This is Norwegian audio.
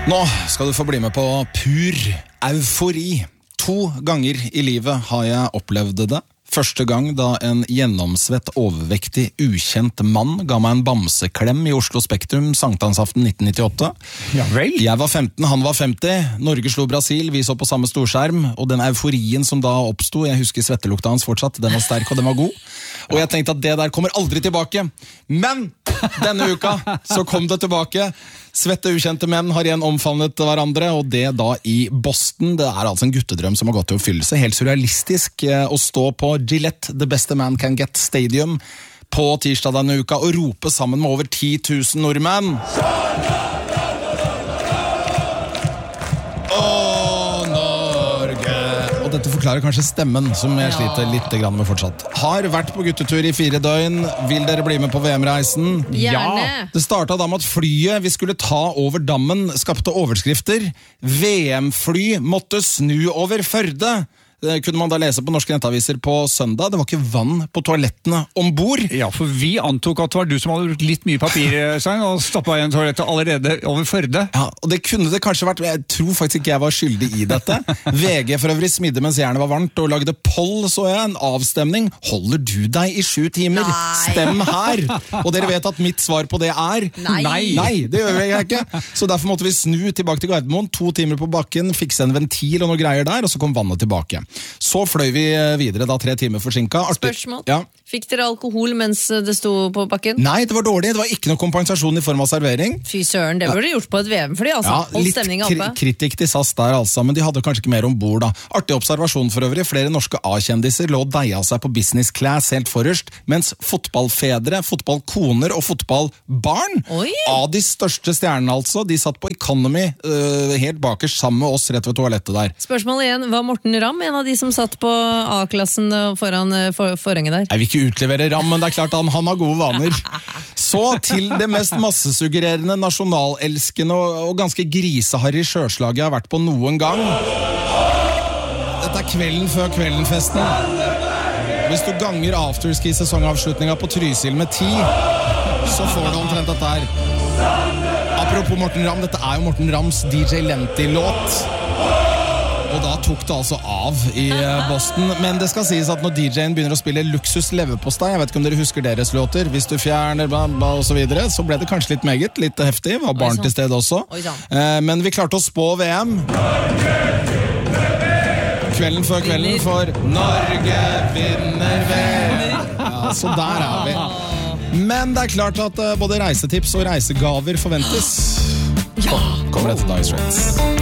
Nå skal du få bli med på pur eufori. 2 ganger i livet har jeg opplevd det. Første gang da en gjennomsvett, overvektig, ukjent mann ga meg en bamseklem i Oslo Spektrum sankthansaften 1998. Ja vel? Jeg var 15, han var 50. Norge slo Brasil, vi så på samme storskjerm. Og den euforien som da oppstod, jeg husker svettelukta hans fortsatt, den var sterk og den var god. Og jeg tenkte at det der kommer aldri tilbake. Men denne uka så kom det tilbake. Svette ukjente menn har igjen omfavnet hverandre, og det da i Boston. Det er altså en guttedrøm som har gått til oppfyllelse. Helt surrealistisk å stå på Gillette, The Best a Man Can Get Stadium, på tirsdag denne uka, og rope sammen med over 10 000 nordmenn. Åh, Norge! Og dette forklarer kanskje stemmen, som jeg sliter litt grann med fortsatt. Har vært på guttetur i 4 døgn. Vil dere bli med på VM-reisen? Gjerne. Ja. Det startet da med at flyet vi skulle ta over dammen skapte overskrifter. VM-fly måtte snu over Førde. Det kunne man da lese på norske nettaviser på søndag. Det var ikke vann på toalettene ombord. Ja, for vi antok at det var du som hadde brukt litt mye papir, Svein, og stoppet igjen toalettet allerede over Førde. Ja, og det kunne det kanskje vært. Jeg tror faktisk ikke jeg var skyldig i dette. VG for øvrig smidde mens jernet var varmt og lagde poll, så jeg, en avstemning. Holder du deg i 7 timer? Nei. Stem her! Og dere vet at mitt svar på det er Nei. Det gjør jeg ikke. Så derfor måtte vi snu tilbake til Gardermoen, 2 timer på bakken, fikse en ventil og noe greier der, og så kom vannet tilbake. Så fløy vi videre da 3 timer forsinket. Spørsmål? Ja. Fikk dere alkohol mens det sto på bakken? Nei, det var dårlig. Det var ikke noe kompensasjon i form av servering. Fy søren, det burde du gjort på et VM-fly, altså. Ja, Hold litt stemningen oppe. kritikk til SAS der altså, men de hadde kanskje ikke mer ombord da. Artig observasjon for øvrig. Flere norske A-kjendiser lå og deia seg på business class helt forrest, mens fotballfedre, fotballkoner og fotballbarn Oi. av de største stjernene altså, de satt på economy helt bakerst sammen med oss rett ved toalettet der. Spørsmålet igjen, var Morten Ramm en av de som satt på A-klassen foran forhenget der? Jeg vil ikke utlevere Ramm, men det er klart han har gode vaner. Så til det mest massesuggererende, nasjonalelskende og ganske griseharry sjøslaget jeg har vært på noen gang. Dette er kvelden før kveldenfesten. Hvis du ganger afterski-sesongavslutninga på Trysil med 10, så får du omtrent dette her. Apropos Morten Ramm, dette er jo Morten Ramms DJ Lenti-låt. Og da tok det altså av i Boston. Men det skal sies at når DJ-en begynner å spille Luksus leverpostei, jeg vet ikke om dere husker deres låter, hvis du fjerner bla bla og så videre, så ble det kanskje litt meget, litt heftig, var barn til stede også. Men vi klarte å spå VM. Kvelden før kvelden for Norge vinner VM. Ja, så der er vi. Men det er klart at både reisetips og reisegaver forventes. Kommer etter Dire Straits.